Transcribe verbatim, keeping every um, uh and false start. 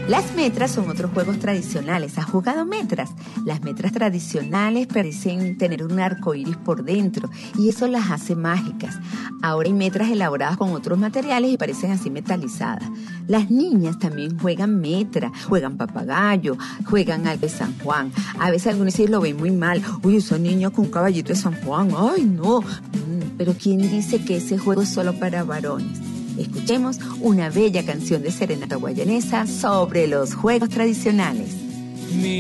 Las metras son otros juegos tradicionales. ¿Has jugado metras? Las metras tradicionales parecen tener un arco iris por dentro y eso las hace mágicas. Ahora hay metras elaboradas con otros materiales y parecen así metalizadas. Las niñas también juegan metra, juegan papagayo, juegan al de San Juan. A veces algunos sí lo ven muy mal. Uy, esa niña con un caballito de San Juan. ¡Ay, no! Pero ¿quién dice que ese juego es solo para varones? Escuchemos una bella canción de serenata guayanesa sobre los juegos tradicionales.